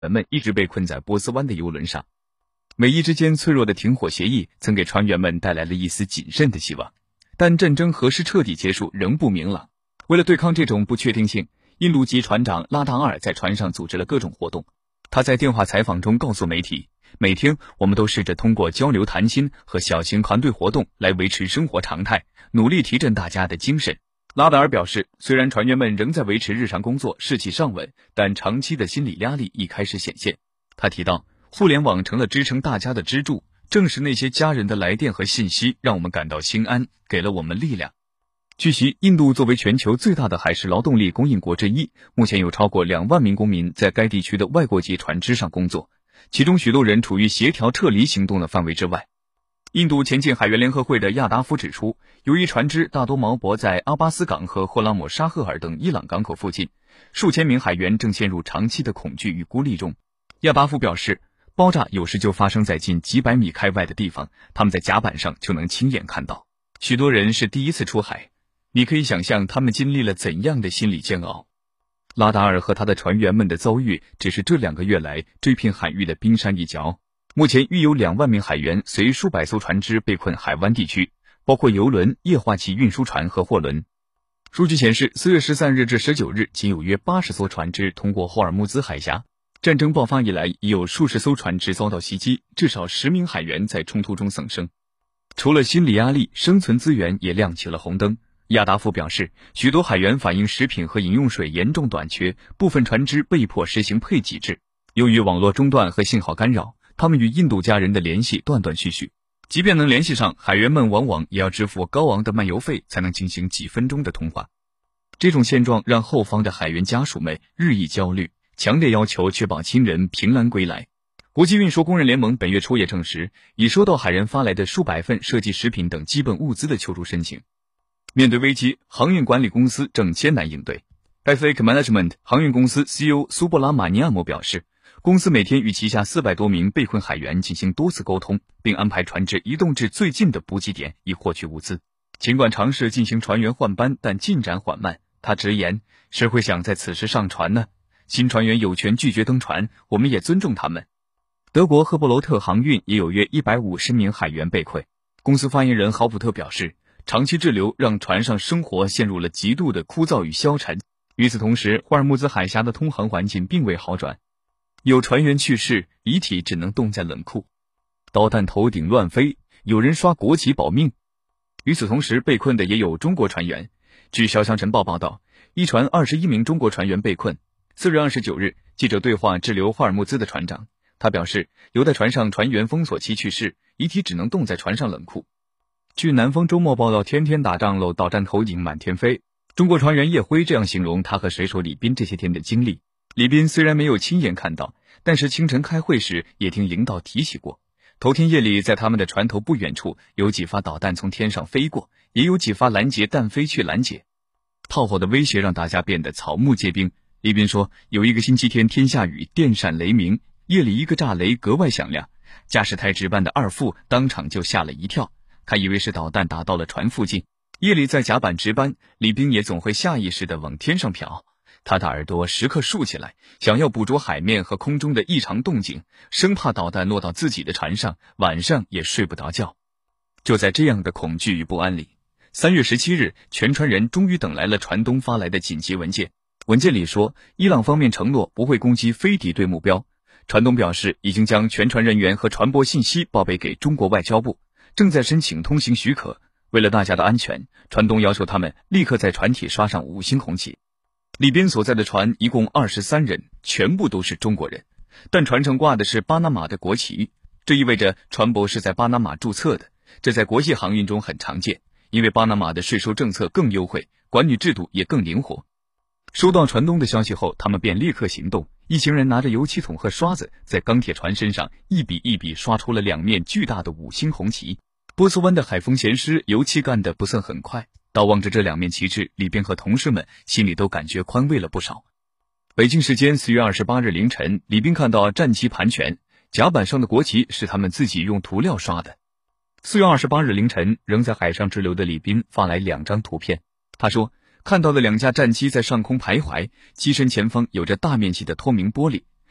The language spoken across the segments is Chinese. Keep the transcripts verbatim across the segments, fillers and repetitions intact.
人们一直被困在波斯湾的游轮上。美伊之间脆弱的停火协议曾给船员们带来了一丝谨慎的希望，但战争何时彻底结束仍不明朗。为了对抗这种不确定性，印度籍船长拉达尔在船上组织了各种活动。他在电话采访中告诉媒体，每天我们都试着通过交流谈心和小型团队活动来维持生活常态，努力提振大家的精神。拉达尔表示，虽然船员们仍在维持日常工作，士气尚稳，但长期的心理压力已开始显现。他提到，互联网成了支撑大家的支柱，正是那些家人的来电和信息让我们感到心安，给了我们力量。据悉，印度作为全球最大的海事劳动力供应国之一，目前有超过两万名公民在该地区的外国籍船只上工作，其中许多人处于协调撤离行动的范围之外。印度前进海员联合会的亚达夫指出，由于船只大多锚泊在阿巴斯港和霍拉姆沙赫尔等伊朗港口附近，数千名海员正陷入长期的恐惧与孤立中。亚达夫表示，爆炸有时就发生在近几百米开外的地方，他们在甲板上就能亲眼看到。许多人是第一次出海，你可以想象他们经历了怎样的心理煎熬。拉达尔和他的船员们的遭遇只是这两个月来这片海域的冰山一角。目前约有两万名海员随数百艘船只被困海湾地区，包括油轮、液化气运输船和货轮。数据显示，四月十三日至十九日，仅有约八十艘船只通过霍尔木兹海峡。战争爆发以来，已有数十艘船只遭到袭击，至少十名海员在冲突中丧生。除了心理压力，生存资源也亮起了红灯。亚达夫表示，许多海员反映食品和饮用水严重短缺，部分船只被迫实行配给制。由于网络中断和信号干扰，他们与印度家人的联系断断续续，即便能联系上，海员们往往也要支付高昂的漫游费才能进行几分钟的通话。这种现状让后方的海员家属们日益焦虑，强烈要求确保亲人平安归来。国际运输工人联盟本月初也证实，已收到海人发来的数百份涉及食品等基本物资的求助申请。面对危机，航运管理公司正艰难应对。F A K Management 航运公司 C E O 苏布拉马尼亚姆表示，公司每天与旗下四百多名被困海员进行多次沟通，并安排船只移动至最近的补给点以获取物资。尽管尝试进行船员换班，但进展缓慢。他直言，谁会想在此时上船呢？新船员有权拒绝登船，我们也尊重他们。德国赫伯罗特航运也有约一百五十名海员被困。公司发言人豪普特表示，长期滞留让船上生活陷入了极度的枯燥与消沉。与此同时，霍尔木兹海峡的通航环境并未好转。有船员去世，遗体只能冻在冷库。导弹头顶乱飞，有人刷国旗保命。与此同时，被困的也有中国船员。据潇湘晨报报道，一船二十一名中国船员被困。四月二十九日，记者对话滞留霍尔木兹的船长，他表示，留在船上船员封锁期去世，遗体只能冻在船上冷库。据南方周末报道，天天打仗喽，导弹头顶满天飞。中国船员叶辉这样形容他和水手李斌这些天的经历。李斌虽然没有亲眼看到，但是清晨开会时也听领导提起过。头天夜里，在他们的船头不远处，有几发导弹从天上飞过，也有几发拦截弹飞去拦截。炮火的威胁让大家变得草木皆兵。李斌说，有一个星期天天下雨，电闪雷鸣，夜里一个炸雷格外响亮，驾驶台值班的二副当场就吓了一跳，他以为是导弹打到了船附近。夜里在甲板值班，李斌也总会下意识地往天上瞟。他的耳朵时刻竖起来，想要捕捉海面和空中的异常动静，生怕导弹落到自己的船上，晚上也睡不着觉。就在这样的恐惧与不安里，三月十七日，全船人终于等来了船东发来的紧急文件。文件里说，伊朗方面承诺不会攻击非敌对目标。船东表示，已经将全船人员和船舶信息报备给中国外交部，正在申请通行许可。为了大家的安全，船东要求他们立刻在船体刷上五星红旗。李斌所在的船一共二十三人，全部都是中国人，但船上挂的是巴拿马的国旗，这意味着船舶是在巴拿马注册的。这在国际航运中很常见，因为巴拿马的税收政策更优惠，管理制度也更灵活。收到船东的消息后，他们便立刻行动。一行人拿着油漆桶和刷子，在钢铁船身上一笔一笔刷出了两面巨大的五星红旗。波斯湾的海风咸湿，油漆干得不算很快。倒望着这两面旗帜，李斌和同事们心里都感觉宽慰了不少。北京时间四月二十八日凌晨，李斌看到战旗盘旋，甲板上的国旗是他们自己用涂料刷的。四月二十八日凌晨，仍在海上滞留的李斌发来两张图片。他说，看到了两架战机在上空徘徊，机身前方有着大面积的透明玻璃，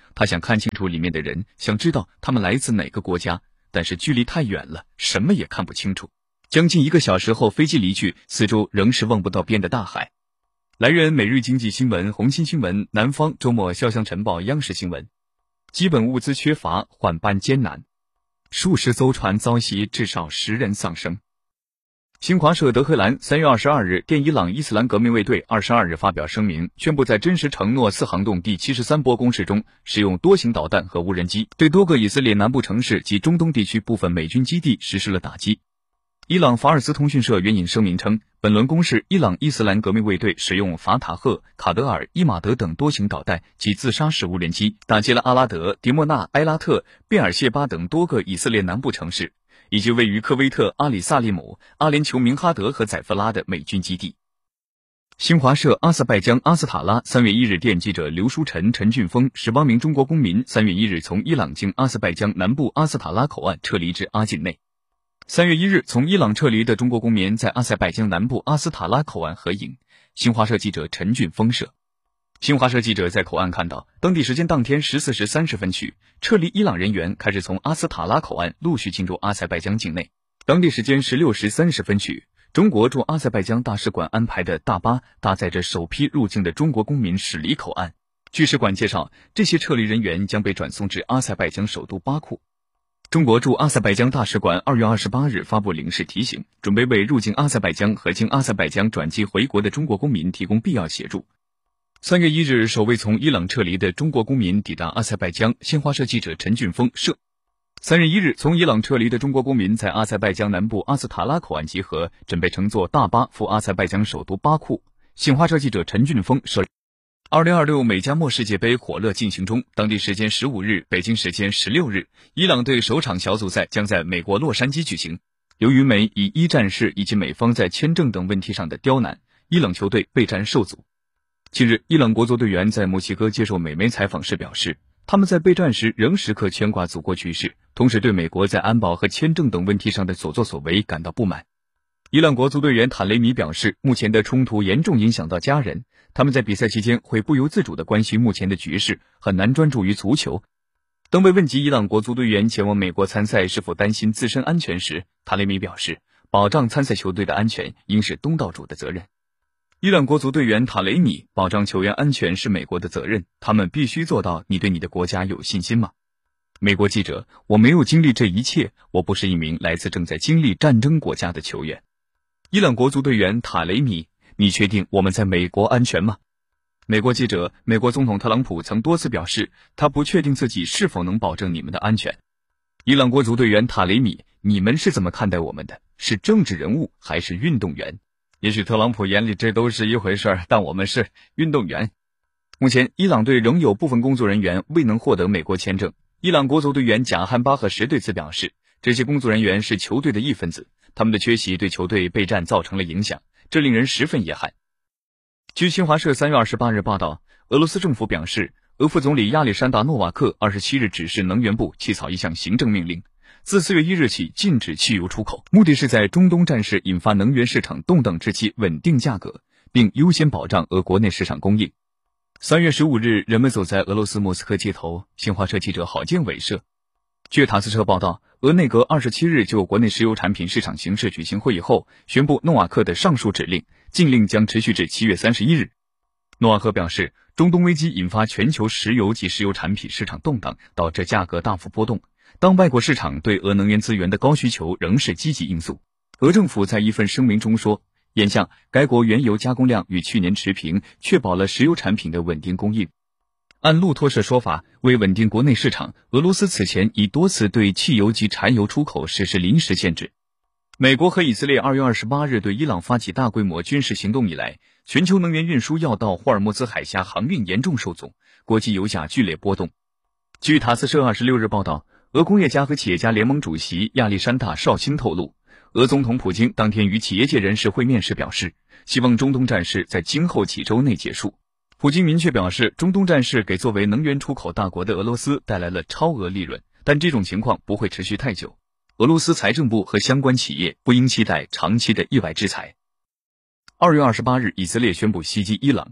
他想看清楚里面的人，想知道他们来自哪个国家，但是距离太远了，什么也看不清楚。将近一个小时后，飞机离去，四周仍是望不到边的大海。来源：每日经济新闻、红星新闻、南方周末潇湘晨报、央视新闻。基本物资缺乏，换班艰难，数十艘船遭袭，至少十人丧生。新华社德黑兰三月二十二日电伊朗伊斯兰革命卫队二十二日发表声明，宣布在真实承诺四行动第七十三波攻势中，使用多型导弹和无人机，对多个以色列南部城市及中东地区部分美军基地实施了打击。伊朗法尔斯通讯社援引声明称，本轮攻势，伊朗伊斯兰革命卫队使用法塔赫、卡德尔、伊马德等多型导弹及自杀式无人机，打击了阿拉德、迪莫纳、埃拉特、贝尔谢巴等多个以色列南部城市，以及位于科威特、阿里萨利姆、阿联酋明哈德和宰夫拉的美军基地。新华社阿塞拜疆阿斯塔拉三月一日电记者刘书晨、陈俊峰十八名中国公民三月一日从伊朗经阿塞拜疆南部阿斯塔拉口岸撤离至阿境内。三月一日从伊朗撤离的中国公民在阿塞拜疆南部阿斯塔拉口岸合影。新华社记者陈俊峰摄。新华社记者在口岸看到，当地时间当天十四时三十分许，撤离伊朗人员开始从阿斯塔拉口岸陆续进入阿塞拜疆境内。当地时间十六时三十分许，中国驻阿塞拜疆大使馆安排的大巴搭载着首批入境的中国公民驶离口岸。据使馆介绍，这些撤离人员将被转送至阿塞拜疆首都巴库。中国驻阿塞拜疆大使馆二月二十八日发布领事提醒，准备为入境阿塞拜疆和经阿塞拜疆转机回国的中国公民提供必要协助。三月一日，首位从伊朗撤离的中国公民抵达阿塞拜疆。新华社记者陈俊峰摄。三月一日，从伊朗撤离的中国公民在阿塞拜疆南部阿斯塔拉口岸集合，准备乘坐大巴赴阿塞拜疆首都巴库。新华社记者陈俊峰摄。二零二六美加墨世界杯火热进行中，当地时间十五日，北京时间十六日，伊朗队首场小组赛将在美国洛杉矶举行。由于美以一战事以及美方在签证等问题上的刁难，伊朗球队备战受阻。近日，伊朗国足队员在墨西哥接受美媒采访时表示，他们在备战时仍时刻牵挂祖国局势，同时对美国在安保和签证等问题上的所作所为感到不满。伊朗国足队员塔雷米表示，目前的冲突严重影响到家人，他们在比赛期间会不由自主地关心目前的局势，很难专注于足球。当被问及伊朗国足队员前往美国参赛是否担心自身安全时，塔雷米表示，保障参赛球队的安全应是东道主的责任。伊朗国足队员塔雷米，保障球员安全是美国的责任，他们必须做到。你对你的国家有信心吗？美国记者，我没有经历这一切，我不是一名来自正在经历战争国家的球员。伊朗国足队员塔雷米，你确定我们在美国安全吗？美国记者，美国总统特朗普曾多次表示，他不确定自己是否能保证你们的安全。伊朗国足队员塔雷米，你们是怎么看待我们的？是政治人物还是运动员？也许特朗普眼里这都是一回事，但我们是运动员。目前，伊朗队仍有部分工作人员未能获得美国签证。伊朗国足队员贾汉巴赫什对此表示，这些工作人员是球队的一份子，他们的缺席对球队备战造成了影响，这令人十分遗憾。据新华社三月二十八日报道，俄罗斯政府表示，俄副总理亚历山大·诺瓦克二十七日指示能源部起草一项行政命令，自四月一日起禁止汽油出口，目的是在中东战事引发能源市场动荡之期稳定价格，并优先保障俄国内市场供应。三月十五日，人们走在俄罗斯莫斯科街头。新华社记者郝建伟摄。据塔斯社报道，俄内阁二十七日就国内石油产品市场形势举行会议后，宣布诺瓦克的上述指令，禁令将持续至七月三十一日。诺瓦克表示，中东危机引发全球石油及石油产品市场动荡，导致价格大幅波动。当外国市场对俄能源资源的高需求仍是积极因素。俄政府在一份声明中说，眼下该国原油加工量与去年持平，确保了石油产品的稳定供应。按路透社说法，为稳定国内市场，俄罗斯此前已多次对汽油及柴油出口实施临时限制。美国和以色列二月二十八日对伊朗发起大规模军事行动以来，全球能源运输要道霍尔木兹海峡航运严重受阻，国际油价剧烈波动。据塔斯社二十六日报道，俄工业家和企业家联盟主席亚历山大·绍钦透露，俄总统普京当天与企业界人士会面时表示，希望中东战事在今后几周内结束。普京明确表示，中东战事给作为能源出口大国的俄罗斯带来了超额利润，但这种情况不会持续太久。俄罗斯财政部和相关企业不应期待长期的意外制裁。二月二十八日，以色列宣布袭击伊朗。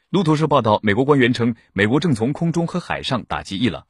路透社报道，美国官员称，美国正从空中和海上打击伊朗，